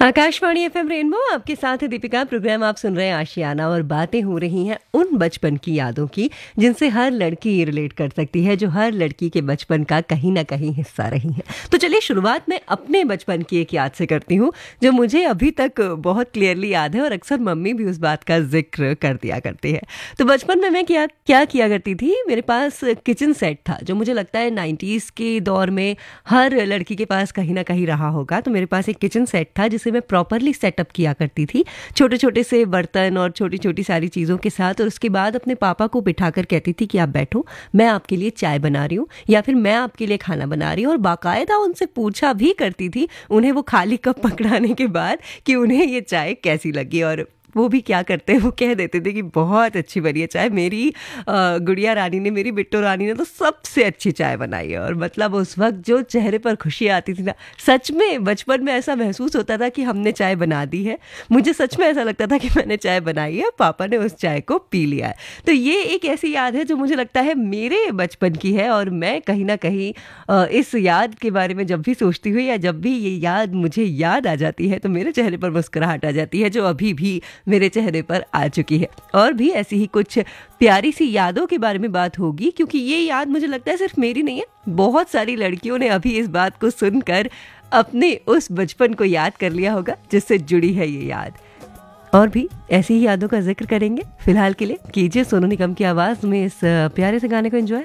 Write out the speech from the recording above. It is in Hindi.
आकाशवाणी एफएम रेनबो आपके साथ है दीपिका। प्रोग्राम आप सुन रहे हैं आशियाना और बातें हो रही हैं उन बचपन की यादों की जिनसे हर लड़की रिलेट कर सकती है, जो हर लड़की के बचपन का कहीं ना कहीं हिस्सा रही है। तो चलिए शुरुआत में अपने बचपन की एक याद से करती हूँ जो मुझे अभी तक बहुत क्लियरली याद है और अक्सर मम्मी भी उस बात का जिक्र कर दिया करती है। तो बचपन में मैं क्या किया करती थी, मेरे पास किचन सेट था जो मुझे लगता है 90s के दौर में हर लड़की के पास कहीं ना कहीं रहा होगा। तो मेरे पास एक किचन सेट था जिसे मैं प्रॉपरली सेटअप किया करती थी, छोटे छोटे से बर्तन और छोटी छोटी सारी चीज़ों के साथ। और उसके बाद अपने पापा को बिठाकर कहती थी कि आप बैठो, मैं आपके लिए चाय बना रही हूँ या फिर मैं आपके लिए खाना बना रही हूँ। और बाकायदा उनसे पूछा भी करती थी उन्हें वो खाली कप पकड़ाने के बाद कि उन्हें ये चाय कैसी लगी। और वो भी क्या करते हैं, वो कह देते थे कि बहुत अच्छी बनी है चाय, मेरी गुड़िया रानी ने, मेरी बिट्टो रानी ने तो सबसे अच्छी चाय बनाई है। और मतलब उस वक्त जो चेहरे पर खुशी आती थी ना, सच में बचपन में ऐसा महसूस होता था कि हमने चाय बना दी है। मुझे सच में ऐसा लगता था कि मैंने चाय बनाई है, पापा ने उस चाय को पी लिया है। तो ये एक ऐसी याद है जो मुझे लगता है मेरे बचपन की है। और मैं कहीं ना कहीं इस याद के बारे में जब भी सोचती हुई या जब भी ये याद मुझे याद आ जाती है तो मेरे चेहरे पर मुस्कुराहट आ जाती है, जो अभी भी मेरे चेहरे पर आ चुकी है। और भी ऐसी ही कुछ प्यारी सी यादों के बारे में बात होगी, क्योंकि ये याद मुझे लगता है सिर्फ मेरी नहीं है, बहुत सारी लड़कियों ने अभी इस बात को सुनकर अपने उस बचपन को याद कर लिया होगा जिससे जुड़ी है ये याद। और भी ऐसी ही यादों का जिक्र करेंगे। फिलहाल के लिए कीजिए सोनू निगम की आवाज में इस प्यारे से गाने को एंजॉय।